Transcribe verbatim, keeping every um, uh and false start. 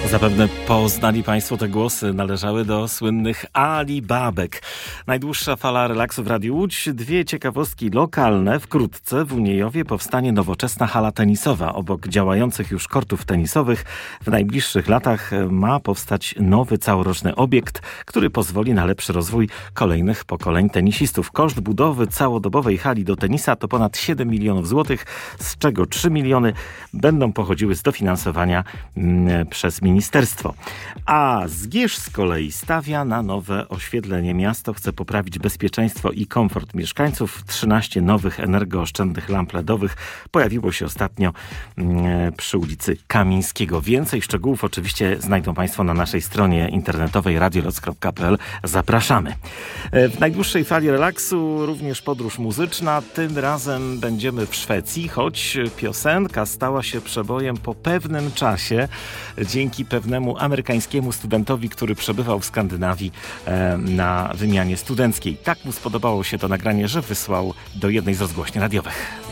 Zapewne poznali Państwo te głosy, należały do słynnych Alibabek. Najdłuższa fala relaksu w Radiu Łódź. Dwie ciekawostki lokalne. Wkrótce w Uniejowie powstanie nowoczesna hala tenisowa. Obok działających już kortów tenisowych w najbliższych latach ma powstać nowy całoroczny obiekt, który pozwoli na lepszy rozwój kolejnych pokoleń tenisistów. Koszt budowy całodobowej hali do tenisa to ponad siedem milionów złotych, z czego trzy miliony będą pochodziły z dofinansowania mm, przez ministerstwo. Ministerstwo. A Zgierz z kolei stawia na nowe oświetlenie. Miasto chce poprawić bezpieczeństwo i komfort mieszkańców. trzynaście nowych energooszczędnych lamp ledowych pojawiło się ostatnio mm, przy ulicy Kamińskiego. Więcej szczegółów oczywiście znajdą Państwo na naszej stronie internetowej radioloc kropka p l. Zapraszamy. W najdłuższej fali relaksu również podróż muzyczna. Tym razem będziemy w Szwecji, choć piosenka stała się przebojem po pewnym czasie dzięki pewnemu amerykańskiemu studentowi, który przebywał w Skandynawii e, na wymianie studenckiej. Tak mu spodobało się to nagranie, że wysłał do jednej z rozgłośni radiowych.